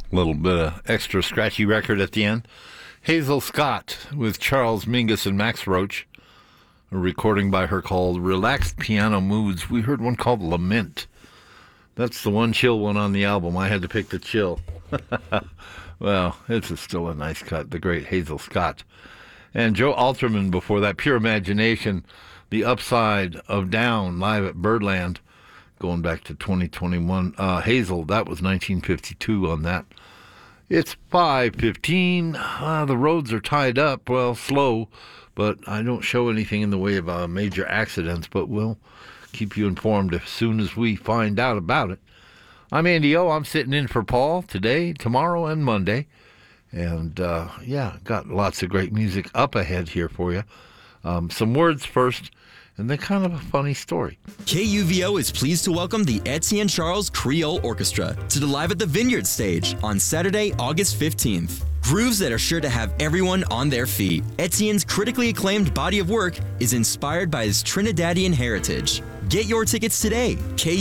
A little bit of extra scratchy record at the end. Hazel Scott with Charles Mingus and Max Roach. A recording by her called Relaxed Piano Moods. We heard one called Lament. That's the one chill one on the album. I had to pick the chill. Well, it's still a nice cut. The great Hazel Scott. And Joe Alterman before that. Pure Imagination. The Upside of Down live at Birdland. Going back to 2021. Hazel, that was 1952 on that. It's 5:15. The roads are tied up. Well, slow. But I don't show anything in the way of major accidents, but we'll keep you informed as soon as we find out about it. I'm Andy O. I'm sitting in for Paul today, tomorrow, and Monday. And, got lots of great music up ahead here for you. Some words first, and then kind of a funny story. KUVO is pleased to welcome the Etienne Charles Creole Orchestra to the Live at the Vineyard stage on Saturday, August 15th. Grooves that are sure to have everyone on their feet. Etienne's critically acclaimed body of work is inspired by his Trinidadian heritage. Get your tickets today,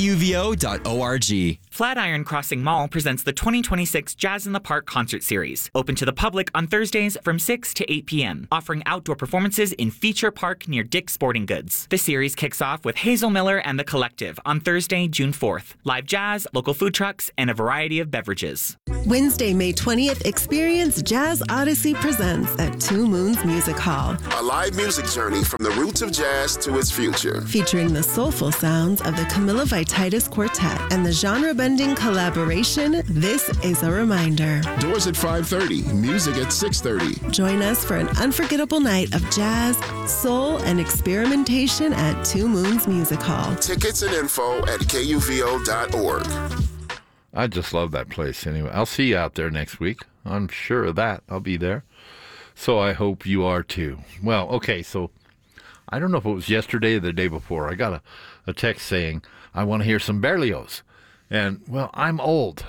kuvo.org. Flatiron Crossing Mall presents the 2026 Jazz in the Park concert series, open to the public on Thursdays from 6 to 8 p.m., offering outdoor performances in Feature Park near Dick's Sporting Goods. The series kicks off with Hazel Miller and the Collective on Thursday, June 4th. Live jazz, local food trucks, and a variety of beverages. Wednesday, May 20th, experience Jazz Odyssey presents at Two Moons Music Hall. A live music journey from the roots of jazz to its future. Featuring the soulful sounds of the Camilla Vititis Quartet and the genre-bending collaboration, This Is a Reminder. Doors at 5:30, music at 6:30. Join us for an unforgettable night of jazz, soul, and experimentation at Two Moons Music Hall. Tickets and info at kuvo.org. I just love that place anyway. I'll see you out there next week. I'm sure of that. I'll be there. So I hope you are too. Well, okay, so I don't know if it was yesterday or the day before. I got a text saying, I want to hear some Berlioz. And, well, I'm old.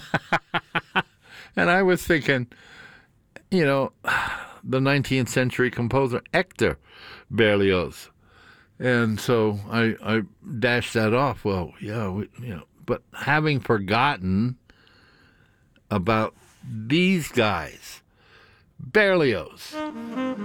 And I was thinking, the 19th century composer Hector Berlioz. And so I dashed that off. Well, yeah, but having forgotten about these guys, Berlioz.